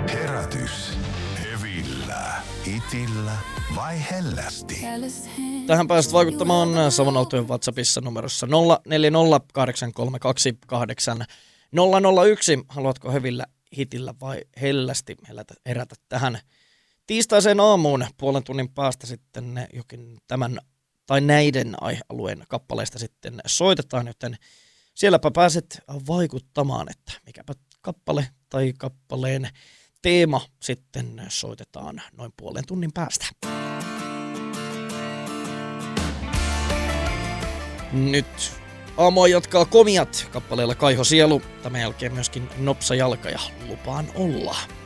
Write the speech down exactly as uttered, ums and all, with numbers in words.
Herätys. Hevillä. Itillä vai hellästi? Tähän pääset vaikuttamaan Savonaltojen WhatsAppissa numerossa nolla neljä nolla kahdeksan kolme kaksi kahdeksan nolla nolla yksi. Haluatko hevillä, hitillä vai hellästi herätä, herätä tähän tiistaiseen aamuun? Puolen tunnin päästä sitten jokin tämän tai näiden aihealueen kappaleista sitten soitetaan, joten sielläpä pääset vaikuttamaan, että mikäpä kappale tai kappaleen teema sitten soitetaan noin puolen tunnin päästä. Nyt aamua jatkaa Komiat kappaleella Kaiho Sielu. Tämän jälkeen myöskin Nopsa Jalka ja Lupaan olla.